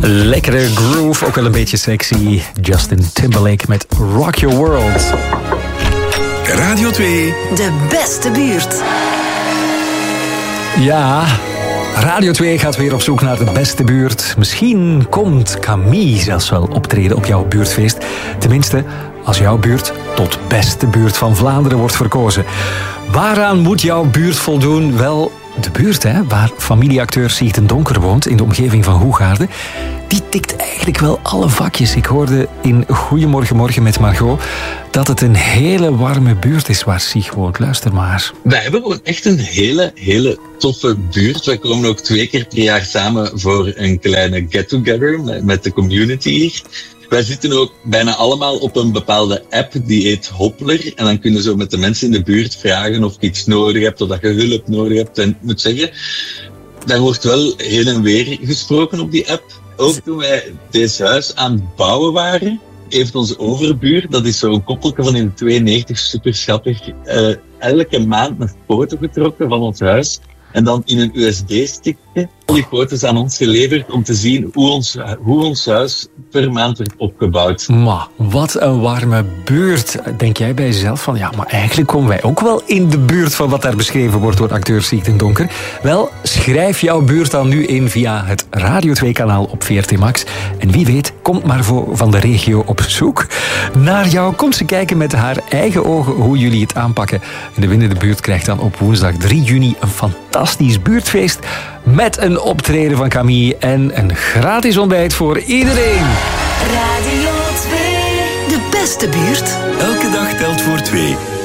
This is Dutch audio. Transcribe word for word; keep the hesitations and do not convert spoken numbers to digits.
Lekkere groove, ook wel een beetje sexy. Justin Timberlake met Rock Your World. Radio twee. De beste buurt. Ja, Radio twee gaat weer op zoek naar de beste buurt. Misschien komt Camille zelfs wel optreden op jouw buurtfeest. Tenminste, als jouw buurt tot beste buurt van Vlaanderen wordt verkozen. Waaraan moet jouw buurt voldoen? Wel, de buurt hè, waar familieacteur Siegten Donker woont, in de omgeving van Hoegaarden, die tikt eigenlijk wel alle vakjes. Ik hoorde in Goedemorgen Morgen met Margot dat het een hele warme buurt is waar Sieg woont. Luister maar. Wij hebben gewoon echt een hele, hele toffe buurt. Wij komen ook twee keer per jaar samen voor een kleine get-together met, met de community hier. Wij zitten ook bijna allemaal op een bepaalde app die heet Hoppler. En dan kunnen zo met de mensen in de buurt vragen of je iets nodig hebt of dat je hulp nodig hebt. En ik moet zeggen, daar wordt wel heen en weer gesproken op die app. Ook toen wij deze huis aan het bouwen waren, heeft onze overbuur, dat is zo'n koppelke van in de tweeënnegentig, super schattig, uh, elke maand een foto getrokken van ons huis. En dan in een U S B-stickje al die foto's aan ons geleverd om te zien hoe ons, hoe ons huis per maand werd opgebouwd. Maar wat een warme buurt. Denk jij bij jezelf van, ja, maar eigenlijk komen wij ook wel in de buurt van wat daar beschreven wordt door acteur Siegten Donker? Wel, schrijf jouw buurt dan nu in via het Radio twee-kanaal op V R T Max. En wie weet, komt Marvo van de regio op zoek naar jou. Komt ze kijken met haar eigen ogen hoe jullie het aanpakken. En de winnende buurt krijgt dan op woensdag drie juni een fantastisch buurtfeest met een optreden van Camille en een gratis ontbijt voor iedereen. Radio twee. De beste buurt. Elke dag telt voor twee.